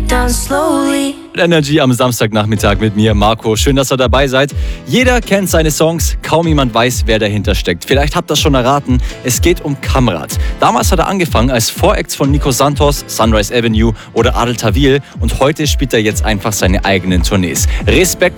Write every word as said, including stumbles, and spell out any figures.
down slowly. Energy am Samstagnachmittag mit mir, Marco. Schön, dass ihr dabei seid. Jeder kennt seine Songs, kaum jemand weiß, wer dahinter steckt. Vielleicht habt ihr das schon erraten, es geht um Kamrat. Damals hat er angefangen als Voreact von Nico Santos, Sunrise Avenue oder Adel Tawil und heute spielt er jetzt einfach seine eigenen Tournees. Respekt